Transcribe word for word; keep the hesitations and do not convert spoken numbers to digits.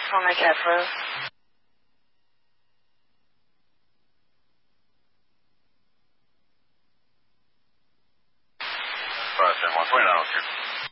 for my cat, Rose. five ten one, twenty-nine oh two.